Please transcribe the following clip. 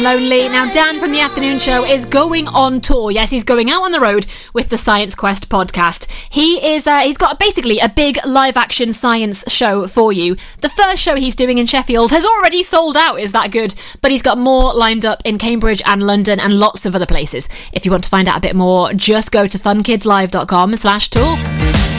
Lonely. Now, Dan from the afternoon show is going on tour. Yes, he's going out on the road with the Science Quest podcast. He's got basically a big live action science show for you. The first show he's doing in Sheffield has already sold out. Is that good? But he's got more lined up in Cambridge and London and lots of other places. If you want to find out a bit more, just go to funkidslive.com/tour.